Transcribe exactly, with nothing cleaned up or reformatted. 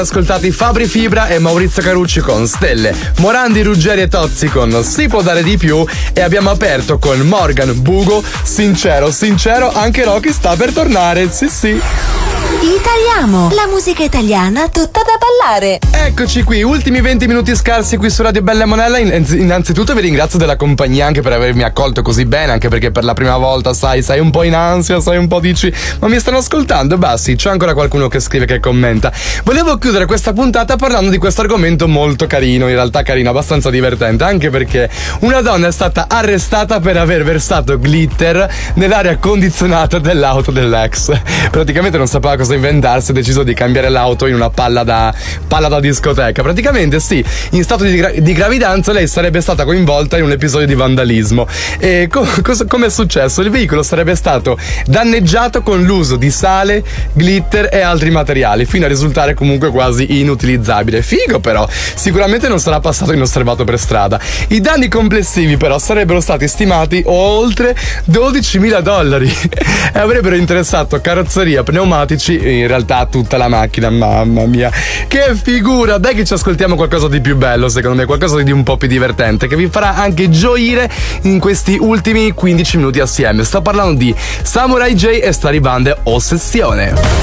Ascoltati Fabri Fibra e Maurizio Carucci con Stelle, Morandi, Ruggeri e Tozzi con Si può dare di più e abbiamo aperto con Morgan, Bugo, Sincero, Sincero, anche Rocky sta per tornare, sì sì. Italiamo, la musica italiana tutta da ballare. Eccoci qui, ultimi venti minuti scarsi qui su Radio Bella e Monella. Innanzitutto vi ringrazio della compagnia, anche per avermi accolto così bene, anche perché per la prima volta, sai, sei un po' in ansia, sai un po' dici, ma mi stanno ascoltando? Bah sì, c'è ancora qualcuno che scrive, che commenta. Volevo chiudere questa puntata parlando di questo argomento molto carino, in realtà carino, abbastanza divertente, anche perché una donna è stata arrestata per aver versato glitter nell'aria condizionata dell'auto dell'ex. Praticamente non sapeva cosa inventarsi, ha deciso di cambiare l'auto in una palla da palla da discoteca. Praticamente sì, in stato di, gra- di gravidanza lei sarebbe stata coinvolta in un episodio di vandalismo. E co- cos- come è successo? Il veicolo sarebbe stato danneggiato con l'uso di sale, glitter e altri materiali, fino a risultare comunque quasi inutilizzabile. Figo, però sicuramente non sarà passato inosservato per strada. I danni complessivi però sarebbero stati stimati oltre dodicimila dollari e avrebbero interessato carrozzeria, pneumatici, in realtà tutta la macchina. Mamma mia, che figura! Dai che ci ascoltiamo qualcosa di più bello, secondo me, qualcosa di un po' più divertente, che vi farà anche gioire in questi ultimi quindici minuti assieme. Sto parlando di Samurai J e sta arrivando Ossessione.